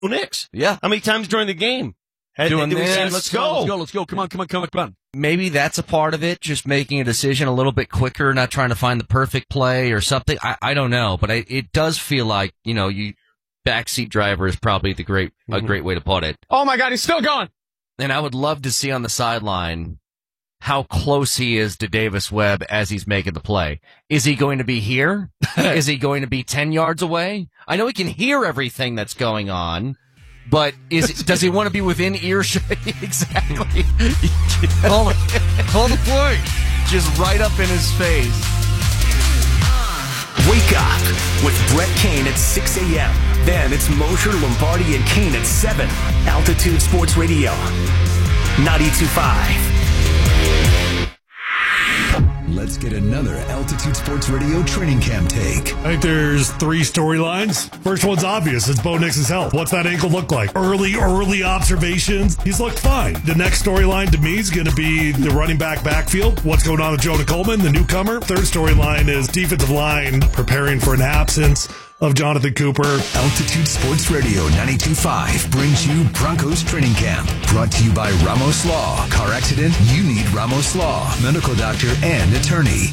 Knicks. Yeah. How many times during the game? Doing did we this, say, let's go. Come on. Maybe that's a part of it, just making a decision a little bit quicker, not trying to find the perfect play or something. I don't know, but it does feel like, backseat driver is probably a great way to put it. Oh my God, he's still going. And I would love to see on the sideline how close he is to Davis Webb as he's making the play. Is he going to be here? Is he going to be 10 yards away? I know he can hear everything that's going on, but does he want to be within earshot? Exactly. Call the play. Just right up in his face. Wake up with Brett Kane at 6 a.m. Then it's Mosher, Lombardi, and Kane at 7. Altitude Sports Radio, 92.5. Let's get another Altitude Sports Radio training camp take. I think there's 3 storylines. First one's obvious. It's Bo Nix's health. What's that ankle look like? Early observations. He's looked fine. The next storyline to me is going to be the running backfield. What's going on with Jonah Coleman, the newcomer? Third storyline is defensive line preparing for an absence of Jonathan Cooper. Altitude Sports Radio 92.5 brings you Broncos Training Camp. Brought to you by Ramos Law. Car accident? You need Ramos Law. Medical doctor and attorney.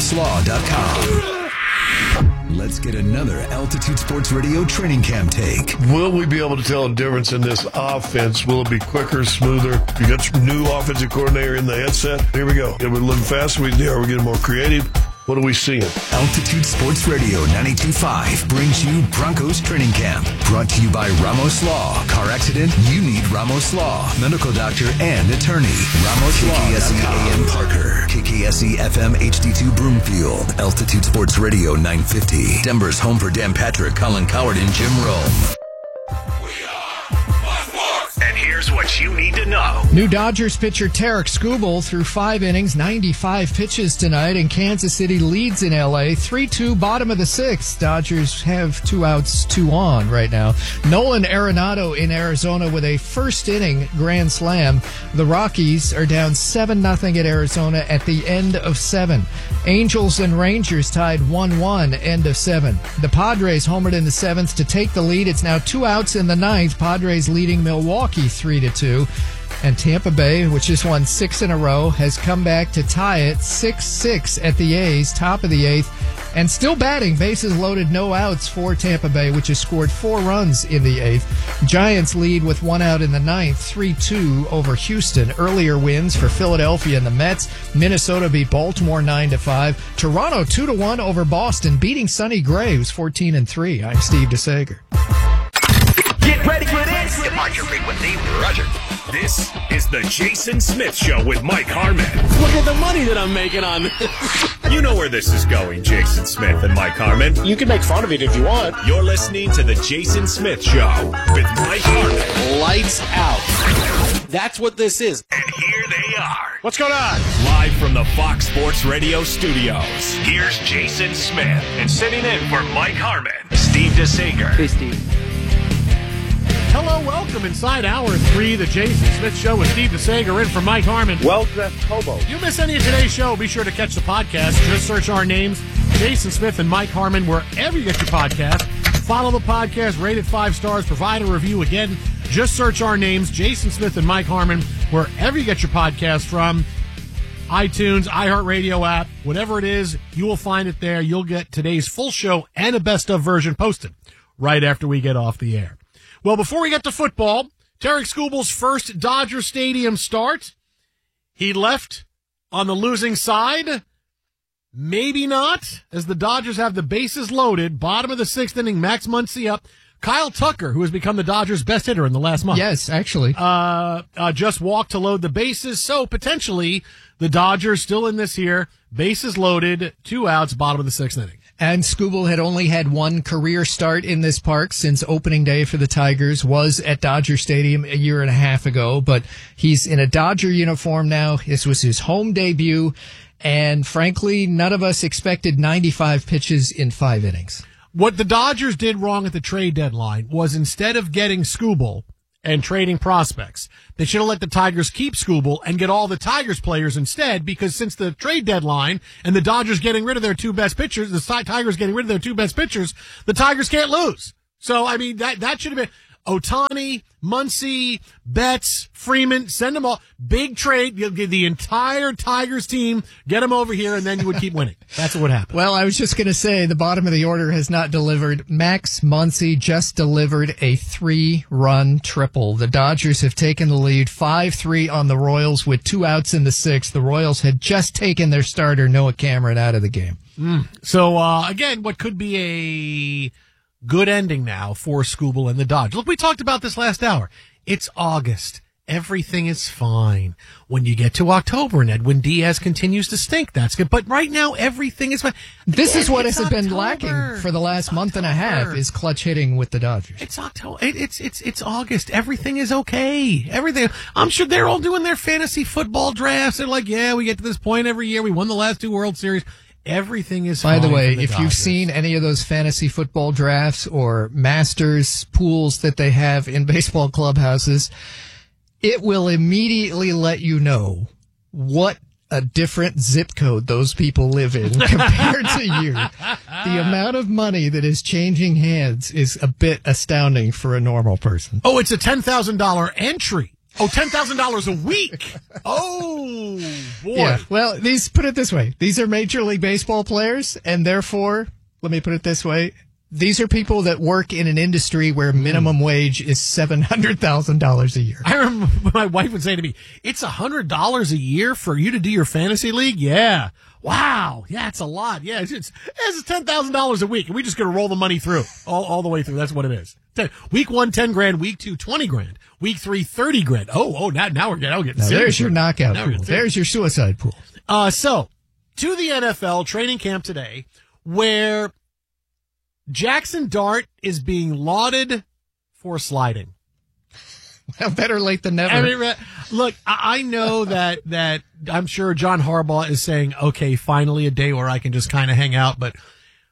RamosLaw.com. Let's get another Altitude Sports Radio training camp take. Will we be able to tell a difference in this offense? Will it be quicker, smoother? You got some new offensive coordinator in the headset. Here we go. Are we looking faster? Are we getting more creative? What are we seeing? Altitude Sports Radio 92.5 brings you Broncos Training Camp. Brought to you by Ramos Law. Car accident? You need Ramos Law. Medical doctor and attorney. KKSE AM Parker. KKSE FM HD2 Broomfield. Altitude Sports Radio 950. Denver's home for Dan Patrick, Colin Coward, and Jim Rome. And here's what you need to know. New Dodgers pitcher Tarek Skubal threw 5 innings, 95 pitches tonight, and Kansas City leads in L.A. 3-2, bottom of the 6th. Dodgers have 2 outs, 2 on right now. Nolan Arenado in Arizona with a first-inning grand slam. The Rockies are down 7-0 at Arizona at the end of 7. Angels and Rangers tied 1-1, end of 7. The Padres homered in the 7th to take the lead. It's now 2 outs in the 9th. Padres leading Milwaukee 3-2. And Tampa Bay, which just won 6 in a row, has come back to tie it 6-6 at the A's, top of the 8th. And still batting, bases loaded, no outs for Tampa Bay, which has scored 4 runs in the 8th. Giants lead with 1 out in the 9th, 3-2 over Houston. Earlier wins for Philadelphia and the Mets. Minnesota beat Baltimore 9-5. Toronto 2-1 over Boston, beating Sonny Gray, who's 14-3. I'm Steve DeSager. Get ready for this. On your frequency, Roger. This is the Jason Smith Show with Mike Harmon. Look at the money that I'm making on this. You know where this is going, Jason Smith and Mike Harmon. You can make fun of it if you want. You're listening to the Jason Smith Show with Mike Harmon. Lights out. That's what this is. And here they are. What's going on? Live from the Fox Sports Radio studios. Here's Jason Smith. And sitting in for Mike Harmon, Steve DeSager. Hey, Steve. Hello, welcome inside Hour 3, the Jason Smith Show with Steve DeSager in for Mike Harmon. Well-dressed hobo. You miss any of today's show, be sure to catch the podcast. Just search our names, Jason Smith and Mike Harmon, wherever you get your podcast. Follow the podcast, rate it 5 stars, provide a review. Again, just search our names, Jason Smith and Mike Harmon, wherever you get your podcast from. iTunes, iHeartRadio app, whatever it is, you will find it there. You'll get today's full show and a best-of version posted right after we get off the air. Well, before we get to football, Tarek Skubal's first Dodger Stadium start. He left on the losing side. Maybe not, as the Dodgers have the bases loaded. Bottom of the 6th inning, Max Muncy up. Kyle Tucker, who has become the Dodgers' best hitter in the last month. Yes, actually. Just walked to load the bases. So potentially the Dodgers still in this here. Bases loaded, 2 outs, bottom of the 6th inning. And Skubal had only had 1 career start in this park since opening day for the Tigers was at Dodger Stadium a year and a half ago, but he's in a Dodger uniform now. This was his home debut, and frankly, none of us expected 95 pitches in 5 innings. What the Dodgers did wrong at the trade deadline was instead of getting Skubal and trading prospects, they should have let the Tigers keep Skubal and get all the Tigers players instead, because since the trade deadline and the Dodgers getting rid of their 2 best pitchers, the Tigers getting rid of their 2 best pitchers, the Tigers can't lose. So, I mean, that should have been, Ohtani, Muncy, Betts, Freeman, send them all. Big trade. You'll get the entire Tigers team, get them over here, and then you would keep winning. That's what would happen. Well, I was just going to say the bottom of the order has not delivered. Max Muncy just delivered a 3-run triple. The Dodgers have taken the lead 5-3 on the Royals with 2 outs in the 6th. The Royals had just taken their starter, Noah Cameron, out of the game. So, again, what could be a good ending now for Skubal and the Dodgers. Look, we talked about this last hour. It's August. Everything is fine. When you get to October and Edwin Diaz continues to stink, that's good. But right now, everything is fine. This is what has been lacking for the last month and a half is clutch hitting with the Dodgers. It's October. It's August. Everything is okay. Everything. I'm sure they're all doing their fantasy football drafts. They're like, yeah, we get to this point every year. We won the last 2 World Series. Everything is fine. By the way, if you've seen any of those fantasy football drafts or masters pools that they have in baseball clubhouses, it will immediately let you know what a different zip code those people live in compared to you. The amount of money that is changing hands is a bit astounding for a normal person. Oh, it's a $10,000 entry. Oh, $10,000 a week. Oh, boy. Yeah. Well, put it this way. These are Major League Baseball players, and therefore, let me put it this way. These are people that work in an industry where minimum wage is $700,000 a year. I remember my wife would say to me, it's $100 a year for you to do your fantasy league? Yeah. Wow. Yeah, it's a lot. Yeah, it's $10,000 a week, and we just going to roll the money through all the way through. That's what it is. Week 1, 10 grand. Week 2, 20 grand. Week 3, 30 grand. Now we're getting serious. There's your knockout pool. There's your suicide pool. So, to the NFL training camp today, where Jackson Dart is being lauded for sliding. Well, better late than never. I mean, look, I know that I'm sure John Harbaugh is saying, okay, finally a day where I can just kind of hang out. But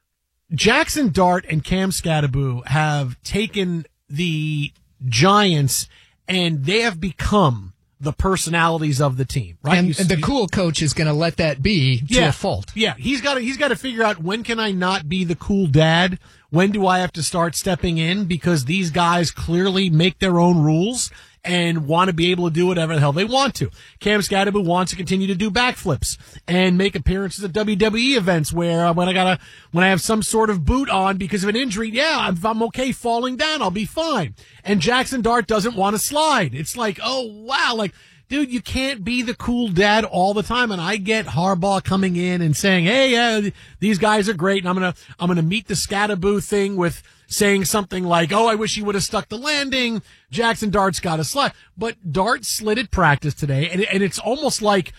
Jackson Dart and Cam Scatterbo have taken the Giants and they have become the personalities of the team, right? And the cool coach is going to let that be to a fault. Yeah, he's got to figure out, when can I not be the cool dad? When do I have to start stepping in? Because these guys clearly make their own rules and want to be able to do whatever the hell they want to. Cam Scatterbo wants to continue to do backflips and make appearances at WWE events where when I have some sort of boot on because of an injury, yeah, if I'm okay falling down, I'll be fine. And Jackson Dart doesn't want to slide. It's like, oh wow, like, dude, you can't be the cool dad all the time. And I get Harbaugh coming in and saying, hey, yeah, these guys are great. And I'm gonna meet the Scatterbo thing with saying something like, oh, I wish he would have stuck the landing. Jackson Dart's got to slide. But Dart slid at practice today, and it's almost like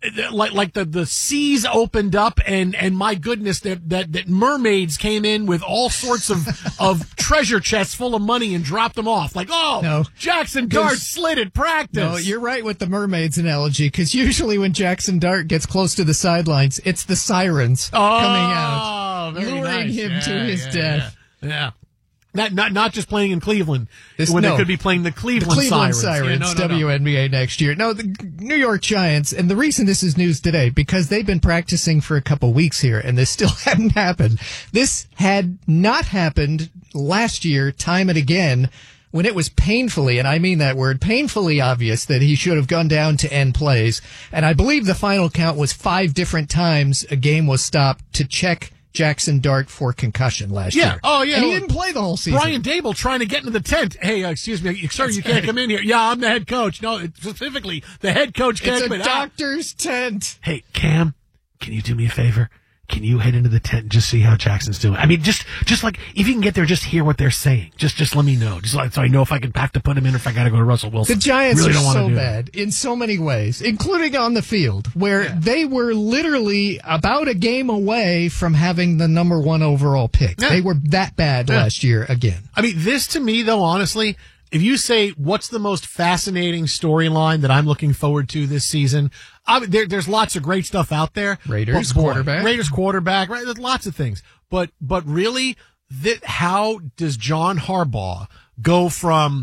the seas opened up and my goodness, that mermaids came in with all sorts of treasure chests full of money and dropped them off. Like, no, Jackson Dart slid at practice. No, you're right with the mermaids analogy, because usually when Jackson Dart gets close to the sidelines, it's the sirens coming out, luring him to his death. Yeah. Not just playing in Cleveland they could be playing the Cleveland Sirens. WNBA next year. No, the New York Giants, and the reason this is news today, because they've been practicing for a couple weeks here, and this still hadn't happened. This had not happened last year, time and again, when it was painfully, and I mean that word, painfully obvious that he should have gone down to end plays. And I believe the final count was 5 different times a game was stopped to check Jackson Dart for concussion last year. Oh, yeah. And he didn't play the whole season. Brian Dable trying to get into the tent. Hey, excuse me, sir, you can't come in here. Yeah, I'm the head coach. No, specifically, the head coach can't come in. It's a doctor's tent. Hey, Cam, can you do me a favor? Can you head into the tent and just see how Jackson's doing? I mean, just like, if you can get there, just hear what they're saying. Just let me know. Just like, so I know if I have to put him in or if I got to go to Russell Wilson. The Giants really are so bad in so many ways, including on the field, where they were literally about a game away from having the number 1 overall pick. Yeah. They were that bad last year again. I mean, this to me, though, honestly, if you say what's the most fascinating storyline that I'm looking forward to this season, there's lots of great stuff out there. Raiders quarterback, right? There's lots of things. But really, how does John Harbaugh go from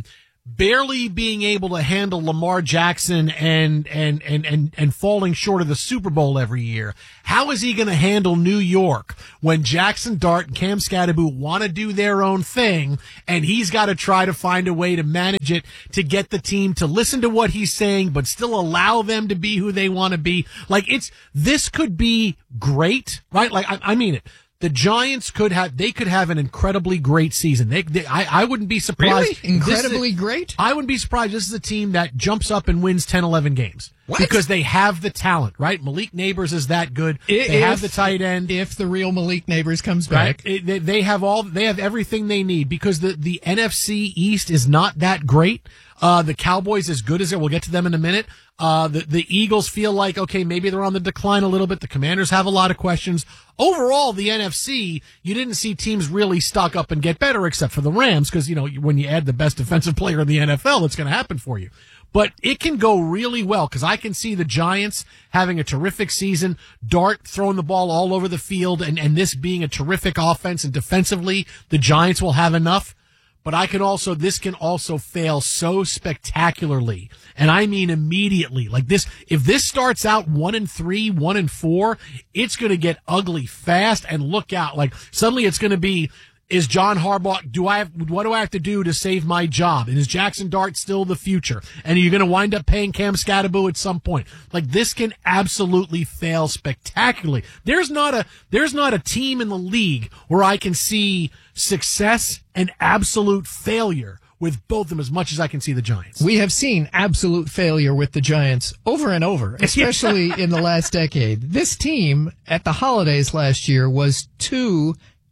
barely being able to handle Lamar Jackson and falling short of the Super Bowl every year, how is he going to handle New York when Jackson Dart and Cam Scatterbo want to do their own thing, and he's got to try to find a way to manage it to get the team to listen to what he's saying but still allow them to be who they want to be? Like, this could be great, right? Like, I mean it. The Giants could have an incredibly great season. I wouldn't be surprised. Really? Incredibly great? I wouldn't be surprised. This is a team that jumps up and wins 10, 11 games. What? Because they have the talent, right? Malik Neighbors is that good. They have the tight end. If the real Malik Neighbors comes back. Right? They have everything they need because the NFC East is not that great. The Cowboys as good as it. We'll get to them in a minute. The Eagles feel like, okay, maybe they're on the decline a little bit. The Commanders have a lot of questions. Overall, the NFC, you didn't see teams really stock up and get better except for the Rams because, when you add the best defensive player in the NFL, it's going to happen for you. But it can go really well because I can see the Giants having a terrific season, Dart throwing the ball all over the field, and this being a terrific offense, and defensively, the Giants will have enough. But this can also fail so spectacularly. And I mean immediately. Like this, if this starts out 1-3, 1-4, it's going to get ugly fast, and look out. Like suddenly it's going to be, is John Harbaugh, what do I have to do to save my job? And is Jackson Dart still the future? And are you going to wind up paying Cam Scatterbo at some point? Like this can absolutely fail spectacularly. There's not a team in the league where I can see success and absolute failure with both of them as much as I can see the Giants. We have seen absolute failure with the Giants over and over, especially in the last decade. This team at the holidays last year was 2-13.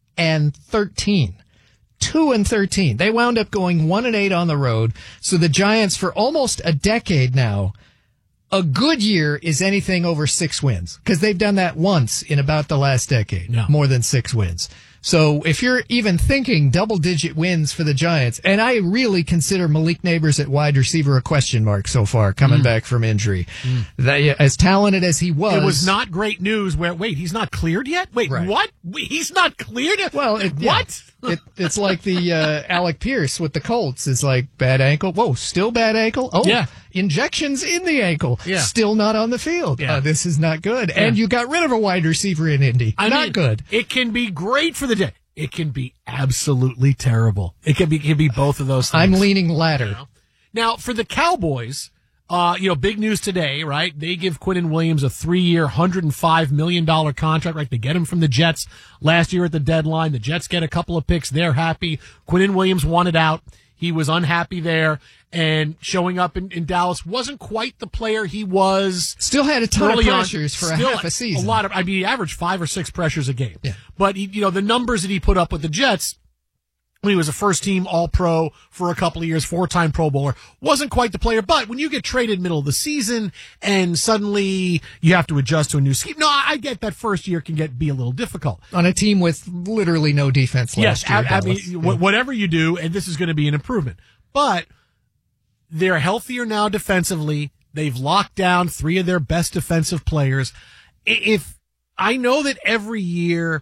2-13. They wound up going 1-8 on the road. So the Giants, for almost a decade now, a good year is anything over 6 wins because they've done that once in about the last decade, more than 6 wins. So if you're even thinking double-digit wins for the Giants, and I really consider Malik Neighbors at wide receiver a question mark so far, coming back from injury. As talented as he was. It was not great news where, wait, he's not cleared yet? Wait, right. What? He's not cleared yet? Well, what? It's like the Alec Pierce with the Colts. It's like bad ankle. Whoa, still bad ankle? Oh, yeah. Injections in the ankle. Yeah. Still not on the field. Yeah. This is not good. Yeah. And you got rid of a wide receiver in Indy. Not good. It can be great for the day. It can be absolutely terrible. It can be both of those things. I'm leaning latter. Now, for the Cowboys, big news today, right? They give Quinnen Williams a 3-year, $105 million contract, right? They get him from the Jets last year at the deadline. The Jets get a couple of picks. They're happy. Quinnen Williams wanted out. He was unhappy there, and showing up in Dallas wasn't quite the player he was. Still had a ton of pressures for half a season. A lot of, he averaged 5 or 6 pressures a game. Yeah. But the numbers that he put up with the Jets, when he was a first-team All-Pro for a couple of years, 4-time Pro Bowler, wasn't quite the player. But when you get traded middle of the season and suddenly you have to adjust to a new scheme, no, I get that first year can be a little difficult. On a team with literally no defense last year. Yes, whatever you do, and this is going to be an improvement. But they're healthier now defensively. They've locked down 3 of their best defensive players. If I know that every year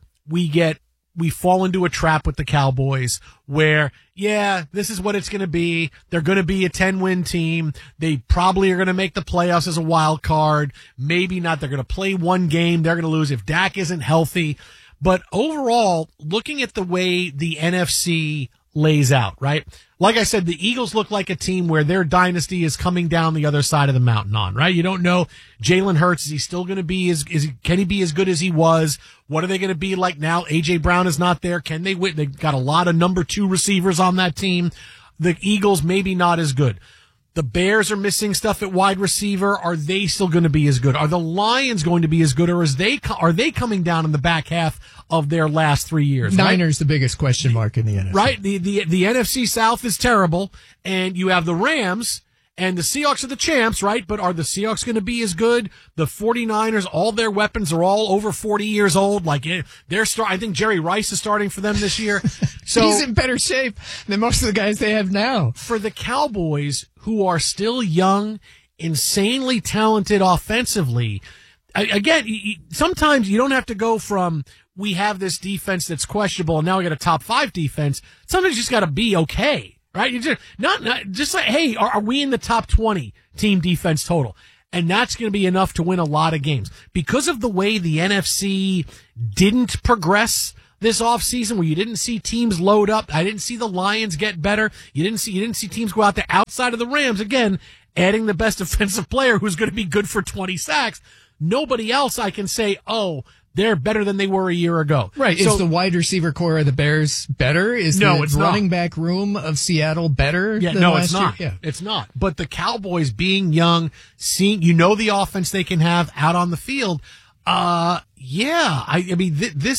we fall into a trap with the Cowboys where, this is what it's going to be. They're going to be a 10-win team. They probably are going to make the playoffs as a wild card. Maybe not. They're going to play one game. They're going to lose if Dak isn't healthy. But overall, looking at the way the NFC lays out, right? Like I said, the Eagles look like a team where their dynasty is coming down the other side of the mountain on, right? You don't know Jalen Hurts. Is he still going to be can he be as good as he was? What are they going to be like now? A.J. Brown is not there. Can they win? They've got a lot of number 2 receivers on that team. The Eagles maybe not as good. The Bears are missing stuff at wide receiver. Are they still going to be as good? Are the Lions going to be as good, or are they coming down in the back half of their last 3 years? Niners, the biggest question mark in the NFC. Right. The NFC South is terrible, and you have the Rams, and the Seahawks are the champs, right? But are the Seahawks going to be as good? The 49ers, all their weapons are all over 40 years old. Like I think Jerry Rice is starting for them this year. So he's in better shape than most of the guys they have now. For the Cowboys, who are still young, insanely talented offensively, again, sometimes you don't have to go from we have this defense that's questionable and now we got a top 5 defense. Sometimes you just got to be okay. right? You just not just like, hey, are we in the top 20 team defense total? And that's going to be enough to win a lot of games because of the way the NFC didn't progress this offseason, where you didn't see teams load up. I didn't see the Lions get better. You didn't see teams go out there outside of the Rams. Again, adding the best defensive player who's going to be good for 20 sacks. Nobody else I can say, oh, they're better than they were a year ago. Right. So, is the wide receiver core of the Bears better? Is no, the it's running not. Back room of Seattle better Yeah, than no, last it's not. year? Yeah. It's not. But the Cowboys being young, seeing, the offense they can have out on the field. I mean,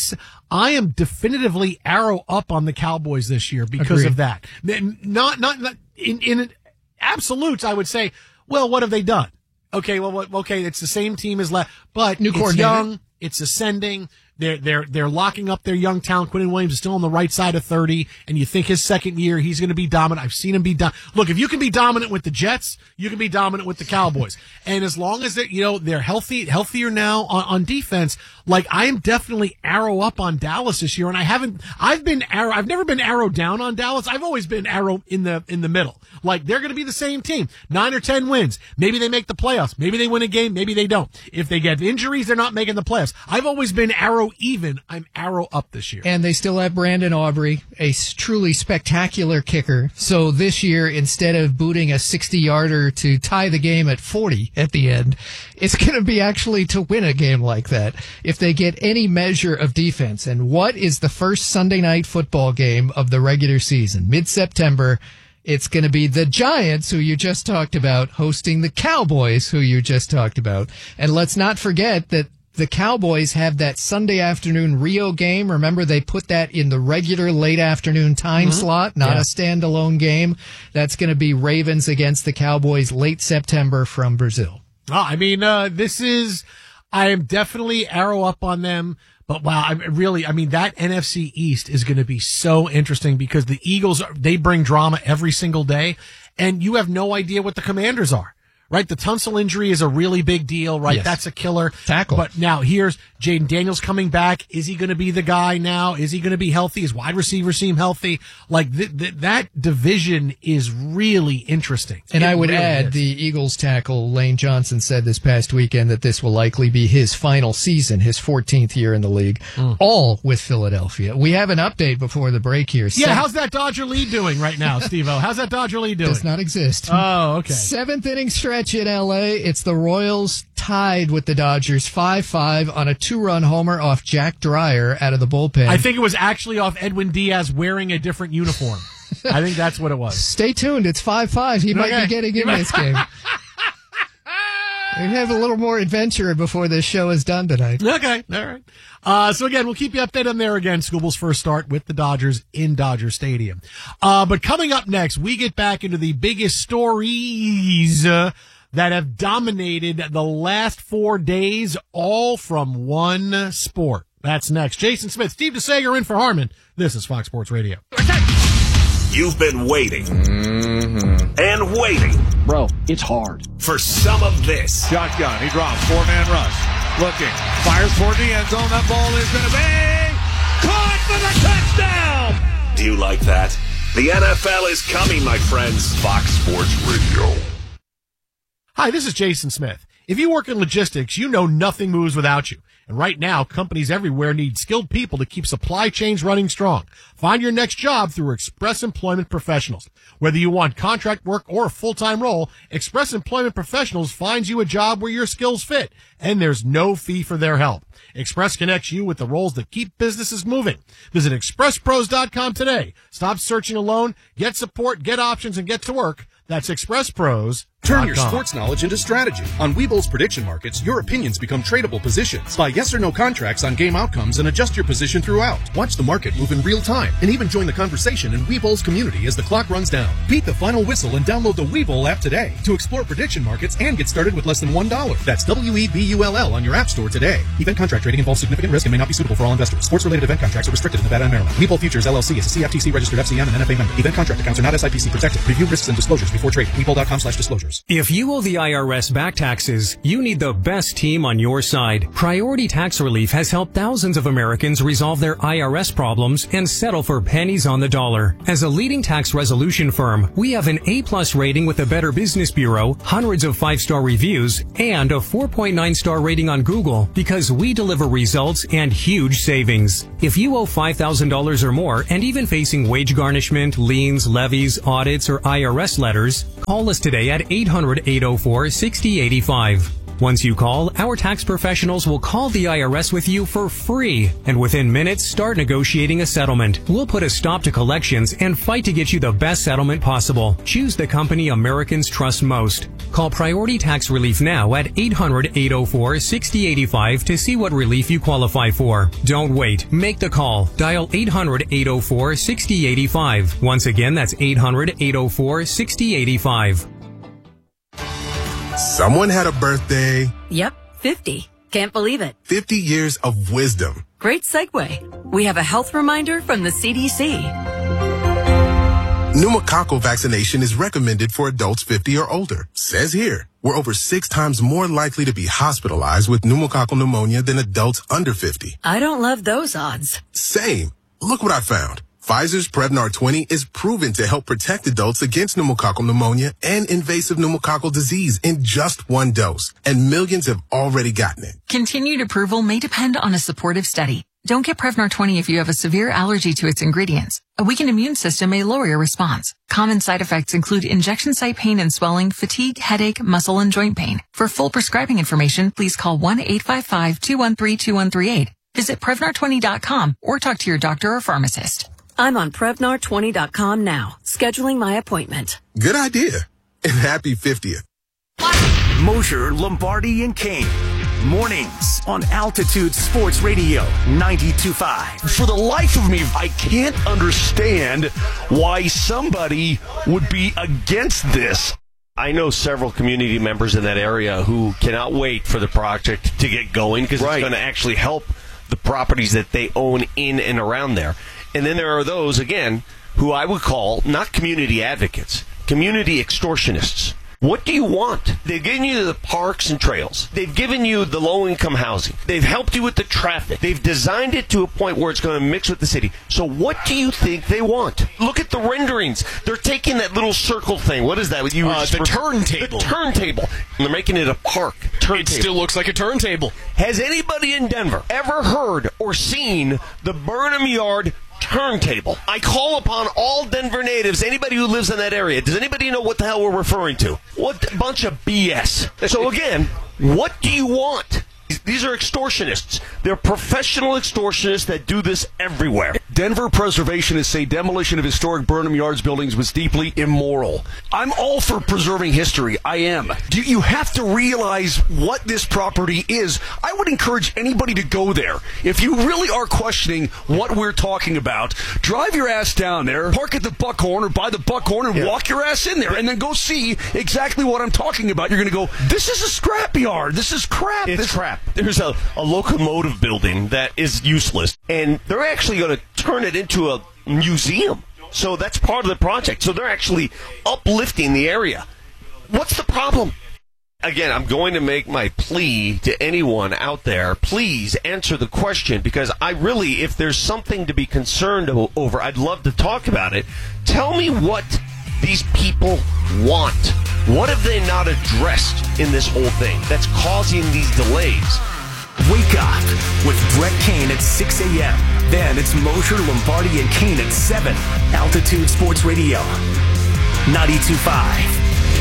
I am definitively arrow up on the Cowboys this year because Agreed. of that. Not in absolutes, I would say, well, what have they done? Okay, it's the same team as last, but New it's coordinator. young, it's ascending. They're locking up their young talent. Quentin Williams is still on the right side of 30, and you think his second year he's going to be dominant. I've seen him be Look, if you can be dominant with the Jets, you can be dominant with the Cowboys. And as long as they're healthier now on defense, like I am definitely arrow up on Dallas this year, and I've never been arrow down on Dallas. I've always been arrow in the middle. Like they're going to be the same team, 9 or 10 wins. Maybe they make the playoffs. Maybe they win a game. Maybe they don't. If they get injuries, they're not making the playoffs. I've always been arrow even. I'm arrow up this year. And they still have Brandon Aubrey, a truly spectacular kicker. So this year, instead of booting a 60-yarder to tie the game at 40 at the end, it's going to be actually to win a game like that if they get any measure of defense. And what is the first Sunday night football game of the regular season? Mid-September. It's going to be the Giants, who you just talked about, hosting the Cowboys, who you just talked about. And let's not forget that the Cowboys have that Sunday afternoon Rio game. Remember, they put that in the regular late afternoon time slot, not a standalone game. That's going to be Ravens against the Cowboys late September from Brazil. I mean, I am definitely arrow up on them. But wow, that NFC East is going to be so interesting because the Eagles, they bring drama every single day, and you have no idea what the Commanders are. Right, the Tunsil injury is a really big deal, right? Yes. That's a killer. Tackle. But now here's Jaden Daniels coming back. Is he going to be the guy now? Is he going to be healthy? His wide receivers seem healthy. Like that division is really interesting. And I would really add, is. the Eagles tackle Lane Johnson said this past weekend that this will likely be his final season, his 14th year in the league, all with Philadelphia. We have an update before the break here. Yeah, how's that Dodger lead doing right now, Steve-O? How's that Dodger lead doing? Does not exist. Oh, okay. 7th inning stretch in L.A. It's the Royals tied with the Dodgers 5-5 on a 2-run homer off Jack Dreyer out of the bullpen. I think it was actually off Edwin Diaz wearing a different uniform. I think that's what it was. Stay tuned. It's 5-5. He might be getting in this game. We have a little more adventure before this show is done tonight. Okay, all right. So again, we'll keep you updated on there again. Scooble's first start with the Dodgers in Dodger Stadium. But coming up next, we get back into the biggest stories that have dominated the last 4 days, all from one sport. That's next. Jason Smith, Steve DeSager in for Harmon. This is Fox Sports Radio. You've been waiting and waiting. Bro, it's hard. For some of this. Shotgun. He drops. 4-man rush. Looking. Fires toward the end zone. That ball is going to be caught for the touchdown. Do you like that? The NFL is coming, my friends. Fox Sports Radio. Hi, this is Jason Smith. If you work in logistics, you know nothing moves without you. And right now, companies everywhere need skilled people to keep supply chains running strong. Find your next job through Express Employment Professionals. Whether you want contract work or a full-time role, Express Employment Professionals finds you a job where your skills fit, and there's no fee for their help. Express connects you with the roles that keep businesses moving. Visit expresspros.com today. Stop searching alone. Get support, get options, and get to work. That's expresspros.com. Turn your sports knowledge into strategy. On Webull's prediction markets, your opinions become tradable positions. Buy yes or no contracts on game outcomes and adjust your position throughout. Watch the market move in real time and even join the conversation in Webull's community as the clock runs down. Beat the final whistle and download the Webull app today to explore prediction markets and get started with less than $1. That's WEBULL on your app store today. Event contract trading involves significant risk and may not be suitable for all investors. Sports-related event contracts are restricted in Nevada and Maryland. Webull Futures LLC is a CFTC registered FCM and NFA member. Event contract accounts are not SIPC protected. Review risks and disclosures before trading. Webull.com/disclosures. If you owe the IRS back taxes, you need the best team on your side. Priority Tax Relief has helped thousands of Americans resolve their IRS problems and settle for pennies on the dollar. As a leading tax resolution firm, we have an A+ rating with the Better Business Bureau, hundreds of 5-star reviews, and a 4.9-star rating on Google because we deliver results and huge savings. If you owe $5,000 or more and even facing wage garnishment, liens, levies, audits, or IRS letters, call us today at 800-804-6085. Once you call, our tax professionals will call the IRS with you for free, and within minutes start negotiating a settlement. We'll put a stop to collections and fight to get you the best settlement possible. Choose the company Americans trust most. Call Priority Tax Relief now at 800-804-6085 to see what relief you qualify for. Don't wait. Make the call. Dial 800-804-6085. Once again, that's 800-804-6085. Someone had a birthday. Yep, 50. Can't believe it. 50 years of wisdom. Great segue. We have a health reminder from the CDC. Pneumococcal vaccination is recommended for adults 50 or older. Says here, we're over 6 times more likely to be hospitalized with pneumococcal pneumonia than adults under 50. I don't love those odds. Same. Look what I found. Pfizer's Prevnar 20 is proven to help protect adults against pneumococcal pneumonia and invasive pneumococcal disease in just 1 dose, and millions have already gotten it. Continued approval may depend on a supportive study. Don't get Prevnar 20 if you have a severe allergy to its ingredients. A weakened immune system may lower your response. Common side effects include injection site pain and swelling, fatigue, headache, muscle, and joint pain. For full prescribing information, please call 1-855-213-2138. Visit Prevnar20.com or talk to your doctor or pharmacist. I'm on Prevnar20.com now, scheduling my appointment. Good idea. And happy 50th. Mosher, Lombardi, and Kane. Mornings on Altitude Sports Radio 92.5. For the life of me, I can't understand why somebody would be against this. I know several community members in that area who cannot wait for the project to get going because it's going to actually help the properties that they own in and around there. And then there are those, again, who I would call not community advocates, community extortionists. What do you want? They've given you the parks and trails. They've given you the low-income housing. They've helped you with the traffic. They've designed it to a point where it's going to mix with the city. So what do you think they want? Look at the renderings. They're taking that little circle thing. What is that? The turntable. The turntable. And they're making it a park. Turntable. It still looks like a turntable. Has anybody in Denver ever heard or seen the Burnham Yard turntable? I call upon all Denver natives, anybody who lives in that area. Does anybody know what the hell we're referring to? What a bunch of BS. So again, what do you want? These are extortionists. They're professional extortionists that do this everywhere. Denver preservationists say demolition of historic Burnham Yards buildings was deeply immoral. I'm all for preserving history. I am. You have to realize what this property is. I would encourage anybody to go there. If you really are questioning what we're talking about, drive your ass down there, park at the Buckhorn or by the Buckhorn and walk your ass in there and then go see exactly what I'm talking about. You're going to go, this is a scrapyard. This is crap. It's crap. There's a locomotive building that is useless, and they're actually going to turn it into a museum. So that's part of the project. So they're actually uplifting the area. What's the problem? Again, I'm going to make my plea to anyone out there. Please answer the question, because I really, if there's something to be concerned over, I'd love to talk about it. Tell me what these people want. What have they not addressed in this whole thing that's causing these delays? Wake up with Brett Kane at 6 a.m. Then it's Mosher, Lombardi, and Kane at 7. Altitude Sports Radio 92.5.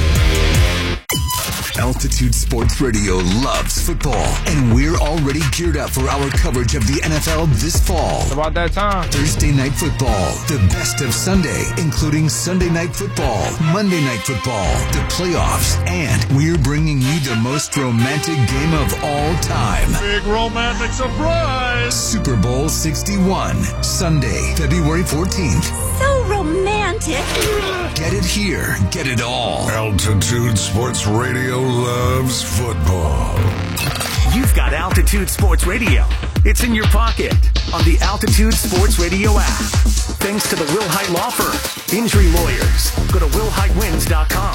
Altitude Sports Radio loves football, and we're already geared up for our coverage of the NFL this fall. It's about that time. Thursday Night Football, the best of Sunday, including Sunday Night Football, Monday Night Football, the playoffs, and we're bringing you the most romantic game of all time. Big romantic surprise! Super Bowl 61, Sunday, February 14th. So romantic. Get it here, get it all. Altitude Sports Radio loves football. You've got Altitude Sports Radio. It's in your pocket on the Altitude Sports Radio app. Thanks to the Will Height Law Firm. Injury lawyers. Go to willheightwins.com.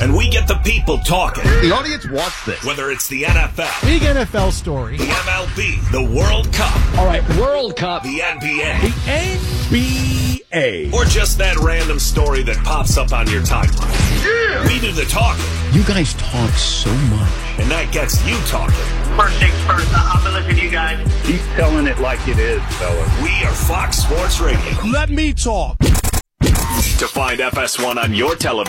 and we get the people talking. The audience wants this. Whether it's the NFL, Big NFL story, the MLB, the World Cup. All right, World Cup. The NBA. The NBA. Or just that random story that pops up on your timeline. Yeah. We do the talking. You guys talk so much. And that gets you talking. First things first, I'll be listening to you guys. Keep telling it like it is, fellas. We are Fox Sports Radio. Let me talk. To find FS1 on your television,